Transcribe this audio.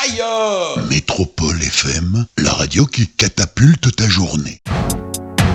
Aïe! Métropole FM, la radio qui catapulte ta journée.